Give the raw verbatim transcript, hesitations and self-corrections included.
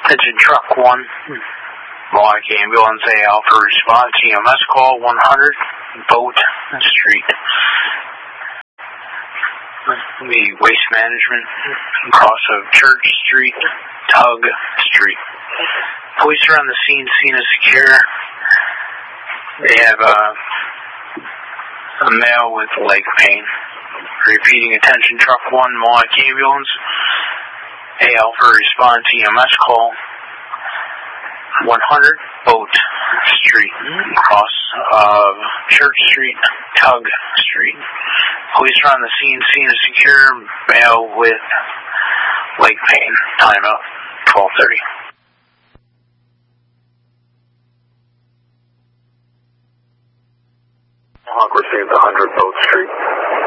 Attention truck one, Mohawk Ambulance, A Alpha response, E M S call one hundred, Boat Street. The Waste Management, cross of Church Street, Tug Street. Police are on the scene, scene is secure. They have uh, a male with leg pain. Repeating, attention truck one, Mohawk Ambulance, A Alpha response, E M S call one hundred, Boat Street, cross of Church Street, Tug Street. Police are on the scene, scene is secure, male with leg pain. Time out, twelve thirty. Mohawk received one hundred, Boat Street.